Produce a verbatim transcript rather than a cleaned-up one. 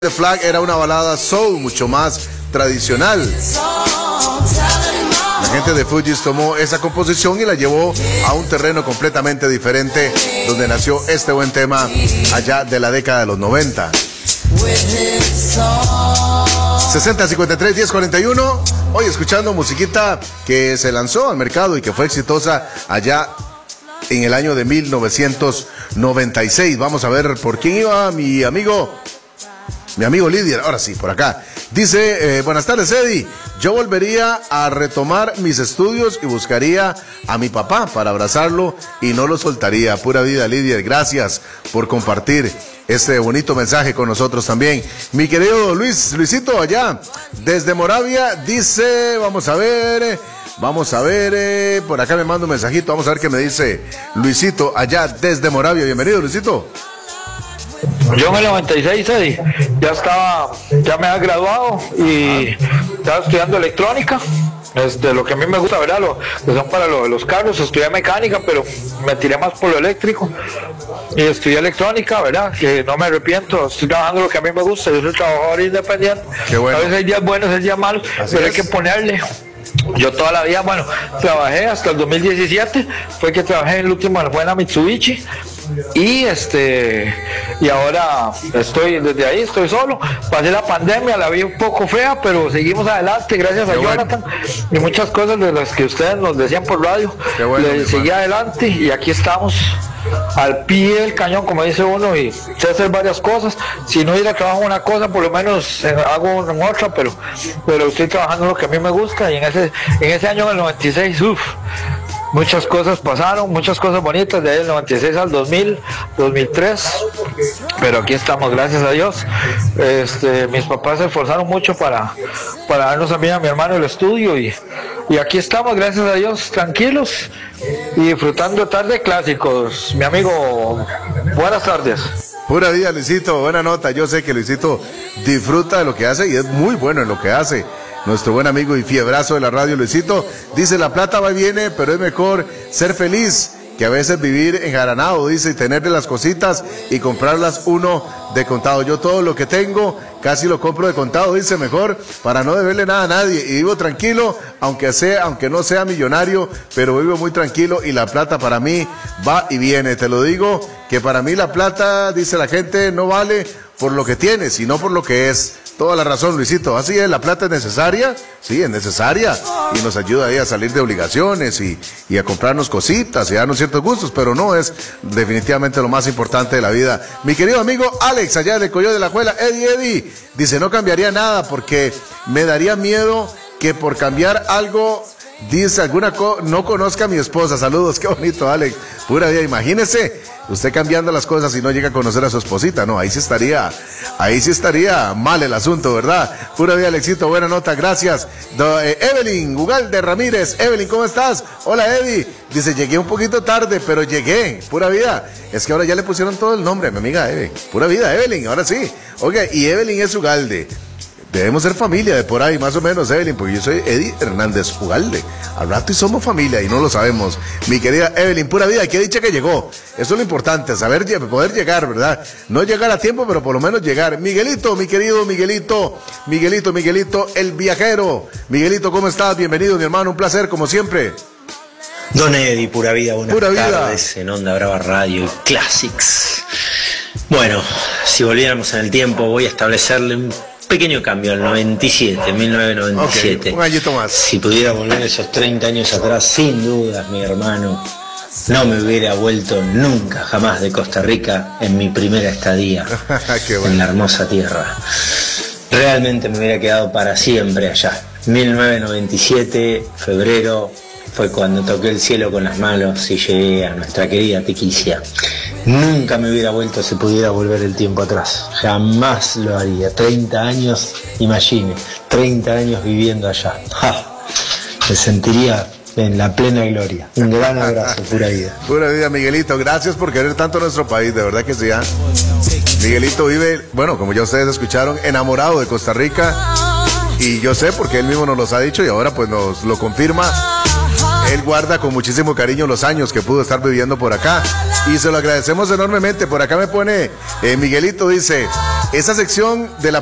The Flag era una balada soul mucho más tradicional. La gente de Fugees tomó esa composición y la llevó a un terreno completamente diferente, donde nació este buen tema allá de la década de los noventa. sesenta cincuenta y tres diez cuarenta y uno. Hoy escuchando musiquita que se lanzó al mercado y que fue exitosa allá en el año de mil novecientos noventa y seis. Vamos a ver por quién iba mi amigo. Mi amigo Lidia, ahora sí, por acá. Dice, eh, buenas tardes, Eddie. Yo volvería a retomar mis estudios y buscaría a mi papá para abrazarlo y no lo soltaría. Pura vida, Lidia. Gracias por compartir este bonito mensaje con nosotros también. Mi querido Luis, Luisito, allá, desde Moravia, dice, vamos a ver, vamos a ver, eh, por acá me manda un mensajito, vamos a ver qué me dice Luisito, allá desde Moravia. Bienvenido, Luisito. Yo en el noventa y seis, Eddie, ya estaba, ya me había graduado y estaba estudiando electrónica. Es de lo que a mí me gusta, ¿verdad? Lo que son para lo, los carros. Estudié mecánica, pero me tiré más por lo eléctrico. Y estudié electrónica, ¿verdad? Que no me arrepiento. Estoy trabajando lo que a mí me gusta. Yo soy trabajador independiente. Qué bueno. A veces hay días buenos, hay días malos, Así pero es. hay que ponerle. Yo toda la vida, bueno, trabajé hasta el dos mil diecisiete. Fue que trabajé en el último, fue en la Mitsubishi. Y este y ahora estoy desde ahí, estoy solo. Pasé la pandemia, la vi un poco fea, pero seguimos adelante, gracias a Jonathan y muchas cosas de las que ustedes nos decían por radio. Bueno, Le seguí adelante y aquí estamos al pie del cañón, como dice uno, y sé hacer varias cosas. Si no ir a trabajar una cosa, por lo menos eh, hago en otra, pero pero estoy trabajando lo que a mí me gusta. Y en ese en ese año del noventa y seis, uff, muchas cosas pasaron, muchas cosas bonitas, de ahí del noventa y seis al dos mil, dos mil tres, pero aquí estamos, gracias a Dios. Este, mis papás se esforzaron mucho para, para darnos a mí y a mi hermano el estudio, y, y aquí estamos, gracias a Dios, tranquilos y disfrutando tarde clásicos. Mi amigo, buenas tardes. Pura vida, Luisito, buena nota. Yo sé que Luisito disfruta de lo que hace y es muy bueno en lo que hace. Nuestro buen amigo y fiebrazo de la radio, Luisito, dice, la plata va y viene, pero es mejor ser feliz que a veces vivir enjaranado, dice, y tenerle las cositas y comprarlas uno de contado. Yo todo lo que tengo casi lo compro de contado, dice, mejor para no deberle nada a nadie, y vivo tranquilo, aunque sea, aunque no sea millonario, pero vivo muy tranquilo y la plata para mí va y viene. Te lo digo, que para mí la plata, dice la gente, no vale por lo que tiene, sino por lo que es. Toda la razón, Luisito. Así es, la plata es necesaria, sí, es necesaria, y nos ayuda ahí a salir de obligaciones y, y a comprarnos cositas y darnos ciertos gustos, pero no es definitivamente lo más importante de la vida. Mi querido amigo Alex, allá de Coyo de la Juela, Eddie, Eddie, dice, no cambiaría nada porque me daría miedo que por cambiar algo, dice, alguna co no conozca a mi esposa. Saludos, qué bonito, Alex. Pura vida, imagínese usted cambiando las cosas y no llega a conocer a su esposita. No, ahí sí estaría, ahí sí estaría mal el asunto, ¿verdad? Pura vida, Alexito, buena nota, gracias. Do, eh, Evelyn Ugalde Ramírez, Evelyn, ¿cómo estás? Hola, Eddie. Dice, llegué un poquito tarde, pero llegué. Pura vida. Es que ahora ya le pusieron todo el nombre a mi amiga Evelyn. Pura vida, Evelyn, ahora sí. Oiga, y Evelyn es Ugalde. Debemos ser familia de por ahí, más o menos, Evelyn, porque yo soy Eddie Hernández Ugalde. Al rato y somos familia y no lo sabemos. Mi querida Evelyn, pura vida, qué dicha que llegó. Eso es lo importante, saber poder llegar, ¿verdad? No llegar a tiempo, pero por lo menos llegar. Miguelito, mi querido Miguelito, Miguelito, Miguelito, el viajero. Miguelito, ¿cómo estás? Bienvenido, mi hermano, un placer, como siempre. Don Eddie, pura vida, buenas pura tardes vida. En Onda Brava Radio y Classics. Bueno, si volviéramos en el tiempo, voy a establecerle un pequeño cambio al noventa y siete, mil novecientos noventa y siete. Okay, un añito más. Si pudiera volver esos treinta años atrás, sin dudas, mi hermano, no me hubiera vuelto nunca, jamás de Costa Rica en mi primera estadía Qué bueno. en la hermosa tierra. Realmente me hubiera quedado para siempre allá. mil novecientos noventa y siete, febrero, fue cuando toqué el cielo con las manos y llegué a nuestra querida Tequicia. Nunca me hubiera vuelto si pudiera volver el tiempo atrás. Jamás lo haría. treinta años, imagine, treinta años viviendo allá. ¡Ja! Me sentiría en la plena gloria. Un gran abrazo, pura vida. Pura vida, Miguelito. Gracias por querer tanto nuestro país, de verdad que sí. ¿eh? Miguelito vive, bueno, como ya ustedes escucharon, enamorado de Costa Rica. Y yo sé porque él mismo nos los ha dicho y ahora pues nos lo confirma. él guarda con muchísimo cariño los años que pudo estar viviendo por acá y se lo agradecemos enormemente. Por acá me pone eh, Miguelito, dice, esa sección de la